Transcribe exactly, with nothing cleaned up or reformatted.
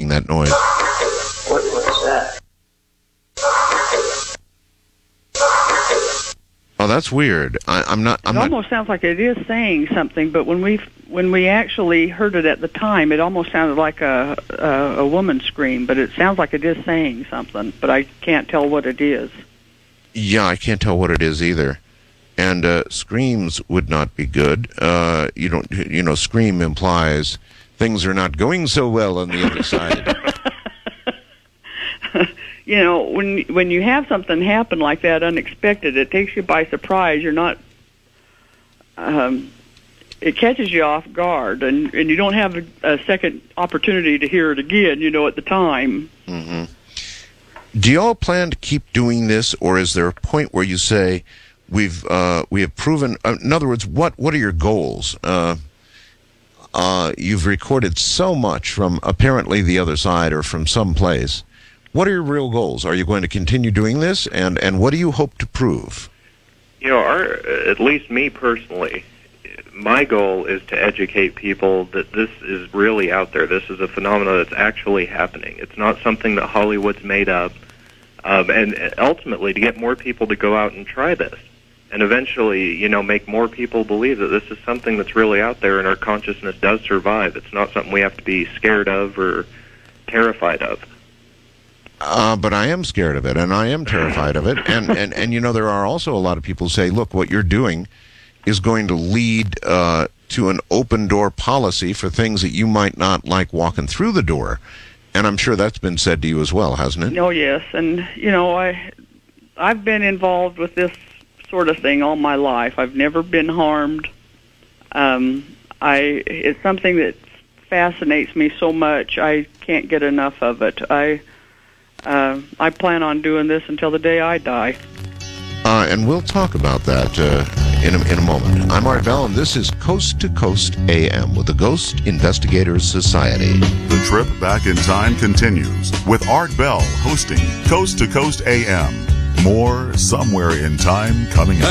making that noise. What was that? Oh, that's weird. I, I'm not. I'm it not. almost sounds like it is saying something, but when we when we actually heard it at the time, it almost sounded like a, a a woman scream. But it sounds like it is saying something, but I can't tell what it is. Yeah, I can't tell what it is either. And uh, screams would not be good. Uh, you don't. You know, scream implies things are not going so well on the other side. You know, when when you have something happen like that unexpected, it takes you by surprise. You're not. Um, it catches you off guard, and, and you don't have a, a second opportunity to hear it again. You know, at the time. Mm-hmm. Do you all plan to keep doing this, or is there a point where you say, "We've uh, we have proven"? Uh, in other words, what what are your goals? Uh, uh, you've recorded so much from apparently the other side or from some place. What are your real goals? Are you going to continue doing this, and, and what do you hope to prove? You know, our, at least me personally, my goal is to educate people that this is really out there. This is a phenomenon that's actually happening. It's not something that Hollywood's made up, um, and ultimately to get more people to go out and try this, and eventually, you know, make more people believe that this is something that's really out there and our consciousness does survive. It's not something we have to be scared of or terrified of. Uh, but I am scared of it, and I am terrified of it. And, and, and, you know, there are also a lot of people who say, look, what you're doing is going to lead uh, to an open-door policy for things that you might not like walking through the door. And I'm sure that's been said to you as well, hasn't it? Oh, yes. And, you know, I, I've been involved with this sort of thing all my life. I've never been harmed. Um, I it's something that fascinates me so much. I can't get enough of it. I... Uh, I plan on doing this until the day I die. Uh, and we'll talk about that uh, in, a, in a moment. I'm Art Bell, and this is Coast to Coast A M with the Ghost Investigators Society. The trip back in time continues with Art Bell hosting Coast to Coast A M. More somewhere in time coming up.